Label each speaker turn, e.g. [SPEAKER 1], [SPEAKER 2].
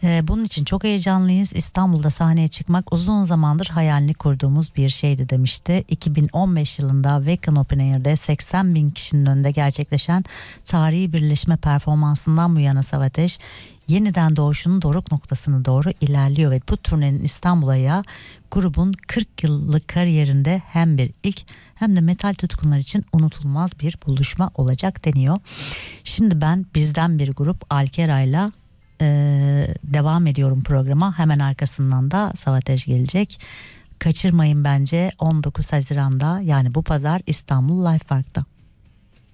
[SPEAKER 1] Bunun için çok heyecanlıyız. İstanbul'da sahneye çıkmak uzun zamandır hayalini kurduğumuz bir şeydi demişti. 2015 yılında Wacken Open Air'de 80 bin kişinin önünde gerçekleşen tarihi birleşme performansından bu yana Savateş yeniden doğuşunun doruk noktasına doğru ilerliyor ve bu turnenin İstanbul'a ya grubun 40 yıllık kariyerinde hem bir ilk hem de metal tutkunlar için unutulmaz bir buluşma olacak deniyor. Şimdi ben bizden bir grup Alkera'yla devam ediyorum programa. Hemen arkasından da Savateş gelecek. Kaçırmayın bence 19 Haziran'da yani bu pazar İstanbul Life Park'ta.